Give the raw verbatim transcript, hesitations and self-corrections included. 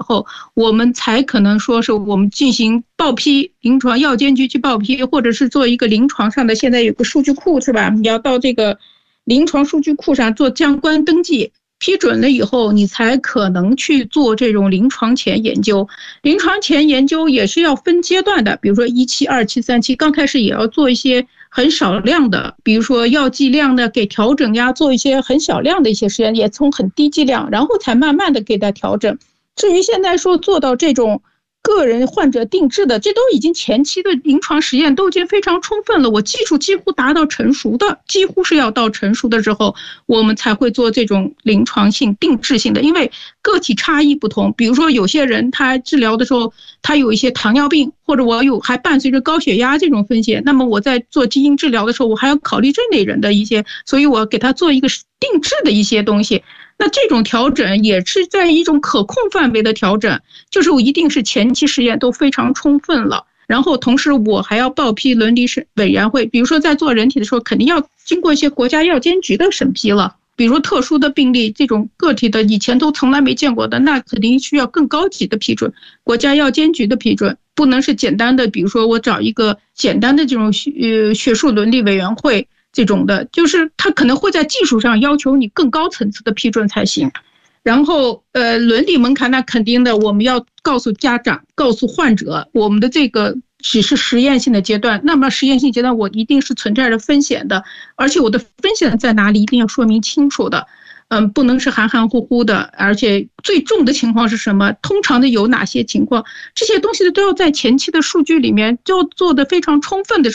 后，我们才可能说是我们进行报批，临床药监局去报批，或者是做一个临床上的，现在有个数据库是吧？你要到这个临床数据库上做相关登记，批准了以后，你才可能去做这种临床前研究。临床前研究也是要分阶段的，比如说一期、二期、三期，刚开始也要做一些很少量的，比如说药剂量的给调整呀，做一些很小量的一些实验，也从很低剂量，然后才慢慢的给它调整。至于现在说做到这种个人患者定制的，这都已经前期的临床实验都已经非常充分了，我技术几乎达到成熟的，几乎是要到成熟的时候，我们才会做这种临床性定制性的，因为个体差异不同，比如说有些人他治疗的时候，他有一些糖尿病，或者我有还伴随着高血压这种风险，那么我在做基因治疗的时候，我还要考虑这类人的一些，所以我给他做一个定制的一些东西。那这种调整也是在一种可控范围的调整，就是我一定是前期实验都非常充分了，然后同时我还要报批伦理审委员会，比如说在做人体的时候，肯定要经过一些国家药监局的审批了，比如说特殊的病例，这种个体的以前都从来没见过的，那肯定需要更高级的批准，国家药监局的批准，不能是简单的，比如说我找一个简单的这种呃学术伦理委员会这种的，就是它可能会在技术上要求你更高层次的批准才行。然后呃，伦理门槛那肯定的，我们要告诉家长，告诉患者，我们的这个只是实验性的阶段，那么实验性阶段我一定是存在着风险的，而且我的风险在哪里一定要说明清楚的。嗯，不能是含含糊糊的，而且最重的情况是什么？通常的有哪些情况？这些东西都要在前期的数据里面就做得非常充分的